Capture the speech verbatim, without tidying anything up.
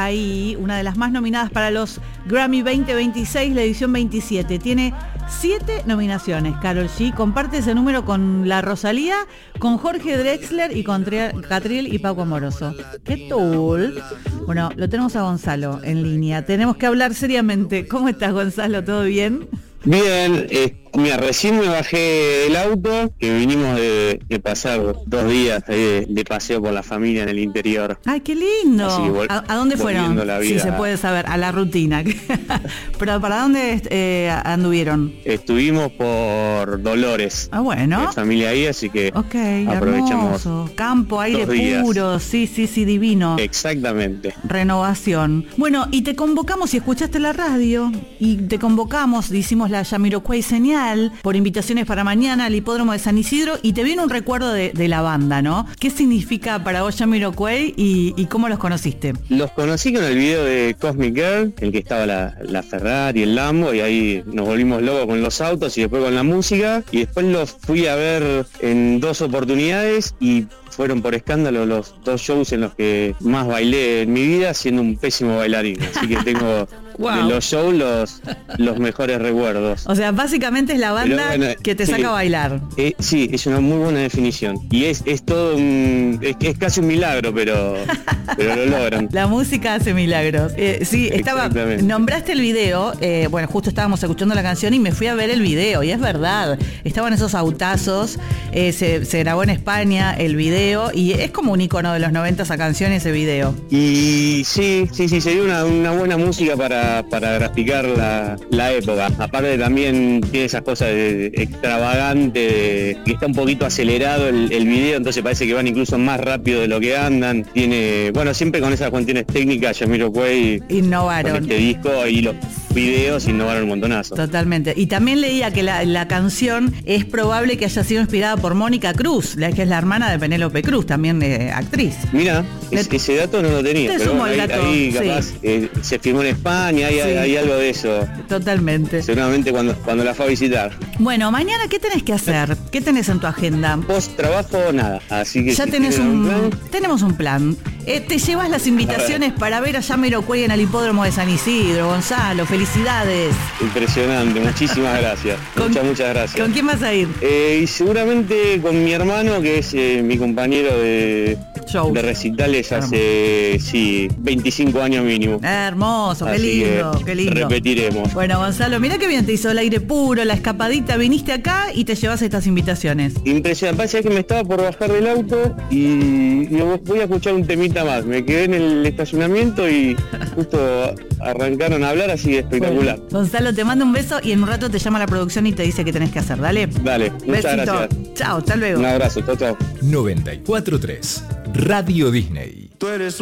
Ahí, una de las más nominadas para los Grammy veinte veintiséis, la edición veintisiete. Tiene siete nominaciones. Karol G comparte ese número con la Rosalía, con Jorge Drexler y con Catriel y Paco Amoroso. ¿Qué tal? Bueno, lo tenemos a Gonzalo en línea. Tenemos que hablar seriamente. ¿Cómo estás, Gonzalo? ¿Todo bien? Bien, eh, mira, recién me bajé del auto, que vinimos de, de pasar dos días de, de paseo con la familia en el interior. ¡Ay, qué lindo! Vol- ¿A, ¿A dónde fueron? Si se puede saber, a la rutina. Pero ¿para dónde eh, anduvieron? Estuvimos por Dolores. Ah, bueno. La familia ahí, así que okay, aprovechamos. Hermoso. Campo, aire puro, sí, sí, sí, divino. Exactamente. Renovación. Bueno, y te convocamos, y escuchaste la radio, y te convocamos, hicimos la Jamiroquai señal, por invitaciones para mañana al hipódromo de San Isidro, y te viene un recuerdo de, de la banda, ¿no? ¿Qué significa para vos Jamiroquai y, y cómo los conociste? Los conocí con el video de Cosmic Girl, el que estaba la, la Ferrari, el Lambo, y ahí nos volvimos locos con los autos y después con la música, y después los fui a ver en dos oportunidades y fueron por escándalo los dos shows en los que más bailé en mi vida, siendo un pésimo bailarín, así que tengo wow. de los shows los, los mejores recuerdos. O sea, básicamente es la banda bueno, que te sí, saca a bailar. Eh, sí, es una muy buena definición. Y es, es todo un... Es, es casi un milagro, pero, pero lo logran. La música hace milagros. Eh, sí, estaba... Nombraste el video, eh, bueno, justo estábamos escuchando la canción y me fui a ver el video, y es verdad. Estaban esos autazos, eh, se, se grabó en España el video, y es como un icono de los noventa esa canción y ese video. Y sí, sí, sí, sería una, una buena música para, para graficar la, la época. Aparte también tiene esas cosas de, de extravagante, de, que está un poquito acelerado el, el video, entonces parece que van incluso más rápido de lo que andan. Tiene, bueno, siempre con esas cuestiones técnicas, Jamiroquai innovaron. Con este disco y los videos innovaron un montonazo. Totalmente. Y también leía que la, la canción es probable que haya sido inspirada por Mónica Cruz, la que es la hermana de Penélope Cruz, también eh, actriz. Mira, es, ese dato no lo tenía, pero bueno, ahí, dato, ahí capaz sí. eh, se firmó en España, hay, sí. hay, hay algo de eso. Totalmente. Seguramente cuando, cuando la fue a visitar. Bueno, mañana, ¿qué tenés que hacer? ¿Qué tenés en tu agenda? Post trabajo, nada, así que ya si tenés un, un plan, tenemos un plan. Eh, te llevas las invitaciones para ver a Jamiroquai en el hipódromo de San Isidro. Gonzalo, felicidades. Impresionante, muchísimas gracias. Muchas, muchas gracias. ¿Con quién vas a ir? Eh, y seguramente con mi hermano, que es eh, mi compañero de, de recitales hace, sí, veinticinco años mínimo. Hermoso, qué lindo, qué lindo. Repetiremos. Bueno, Gonzalo, mira qué bien te hizo el aire puro, la escapadita, viniste acá y te llevas estas invitaciones. Impresionante, pasa que me estaba por bajar del auto y, y voy a escuchar un temita más. Me quedé en el estacionamiento y justo arrancaron a hablar, así de espectacular. Bueno, Gonzalo, te mando un beso y en un rato te llama la producción y te dice qué tenés que hacer. Dale. Dale, muchas Besito. Gracias. Chao, hasta luego. Un abrazo, chao, chao. noventa y cuatro punto tres Radio Disney. Tú eres